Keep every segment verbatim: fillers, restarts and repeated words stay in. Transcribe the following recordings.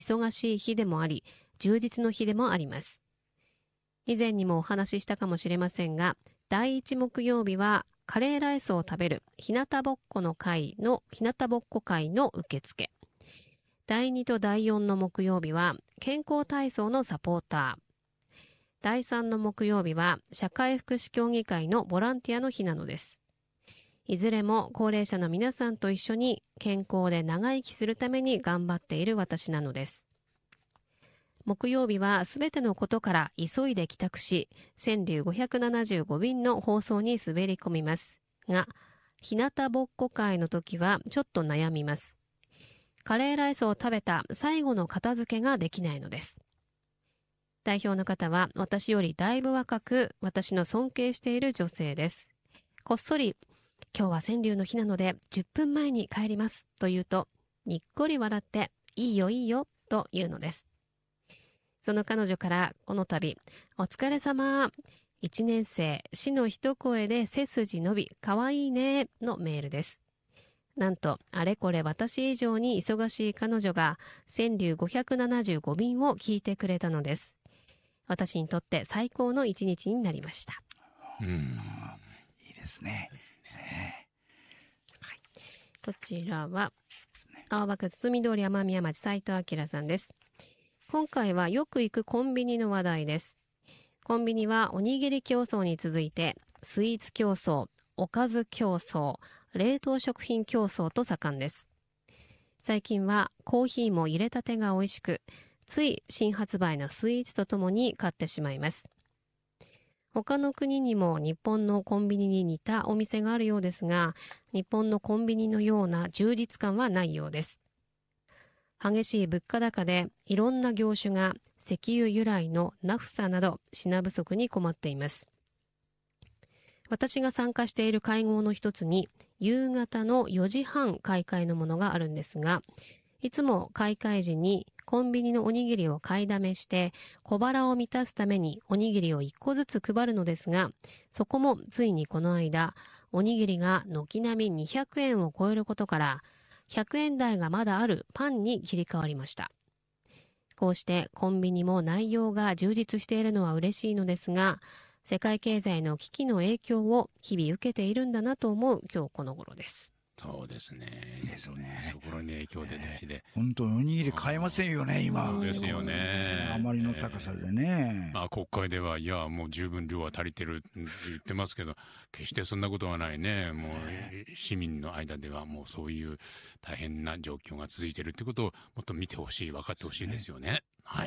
忙しい日でもあり、充実の日でもあります。以前にもお話ししたかもしれませんが、だいいち木曜日はカレーライスを食べる日向ぼっこの会の日向ぼっこ会の受付。だいにとだいよんの木曜日は健康体操のサポーター。だいさんの木曜日は社会福祉協議会のボランティアの日なのです。いずれも高齢者の皆さんと一緒に健康で長生きするために頑張っている私なのです。木曜日はすべてのことから急いで帰宅し、川柳ごひゃくななじゅうご便の放送に滑り込みますが、日向ぼっこ会の時はちょっと悩みます。カレーライスを食べた最後の片付けができないのです。代表の方は私よりだいぶ若く、私の尊敬している女性です。こっそり、今日は川柳の日なのでじゅっぷんまえに帰りますと言うと、にっこり笑って、いいよいいよと言うのです。その彼女からこの度、お疲れ様、いちねん生、死の一声で背筋伸び、かわいいね、のメールです。なんと、あれこれ私以上に忙しい彼女が、川柳ごひゃくななじゅうご便を聞いてくれたのです。私にとって最高の一日になりました。 うん、いいですね。ね、 はい、こちらは、青葉区堤通り雨宮町斉藤明さんです。今回はよく行くコンビニの話題です。コンビニはおにぎり競争に続いて、スイーツ競争、おかず競争、冷凍食品競争と盛んです。最近はコーヒーも入れたてが美味しく、つい新発売のスイーツとともに買ってしまいます。他の国にも日本のコンビニに似たお店があるようですが、日本のコンビニのような充実感はないようです。激しい物価高でいろんな業種が石油由来のナフサなど品不足に困っています。私が参加している会合の一つに夕方のよじはん開会のものがあるんですが、いつも開会時にコンビニのおにぎりを買いだめして小腹を満たすためにおにぎりをいっこずつ配るのですが、そこもついにこの間おにぎりが軒並みにひゃくえんを超えることからひゃくえん台がまだあるパンに切り替わりました。こうしてコンビニも内容が充実しているのは嬉しいのですが、世界経済の危機の影響を日々受けているんだなと思う今日この頃です。 そうですね。 ですね。 ところに影響出てきて、 本当、おにぎり買えませんよね、今。 そうですよね。 あまりの高さでね。 えー、まあ国会ではいやもう十分量は足りてるって言ってますけど、決してそんなことはないね。もう市民の間ではもうそういう大変な状況が続いているってことをもっと見てほしい、分かってほしいですよね。はい。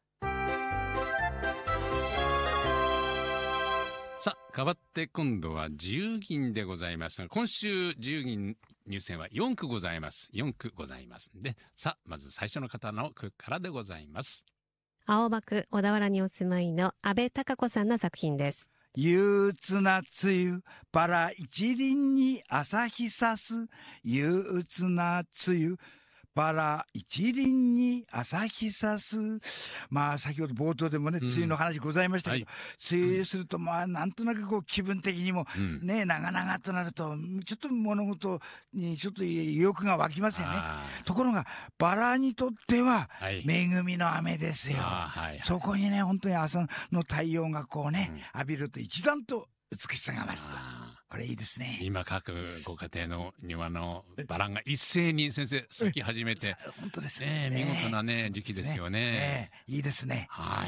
さあ、変わって今度は自由銀でございますが、今週自由銀入選はよんくございます。よんくございますんで、さあ、まず最初の方の句からでございます。 青葉区小田原にお住まいの安倍貴子さんの作品です。 憂鬱な梅雨、バラ一輪に朝日さす。憂鬱な梅雨、バラ一輪に朝日さす。まあ先ほど冒頭でもね、梅雨の話ございましたけど、はい、梅雨するとまあなんとなくこう気分的にもね、うん、長々となるとちょっと物事にちょっと意欲が湧きますよね。ところがバラにとっては恵みの雨ですよ。はい、そこにね本当に朝の太陽がこうね、うん、浴びると一段と美しさが増すと。これいいですね。 今各ご家庭の庭のバラが一斉に先生咲き始めて、 本当ですね。 見事なね時期ですよね。 えー、いいですね。 はい。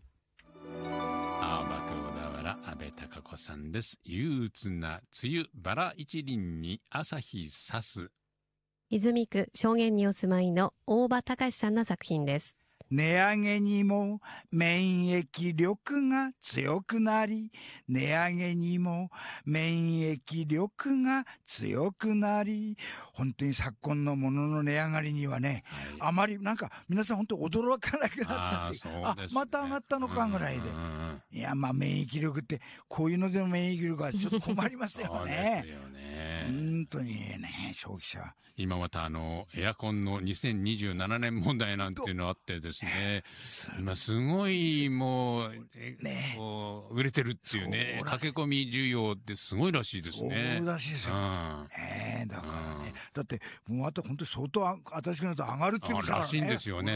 青葉区小田原安倍貴子さんです。憂鬱な梅雨、バラ一輪に朝日さす。 泉区正源にお住まいの大場隆さんの作品です。 値上げにも免疫力が強くなり、値上げにも免疫力が強くなり、本当に昨今のものの値上がりにはね、はい、あまりなんか皆さん本当驚かなくなったって、あ、ね、あ、また上がったのかぐらいで、いやまあ免疫力ってこういうのでも免疫力はちょっと困りますよね。 そうですよね。 本当にね、消費者。 今またあのエアコンのにせんにじゅうななねん問題なんていうのあってですね、今すごいもう、 ね、 こう売れてるっていうね、駆け込み需要ってすごいらしいですね。 そうらしいですよ。ね、だからね、だってもうあと本当に相当新しくなると上がるっていうらしいんですよね。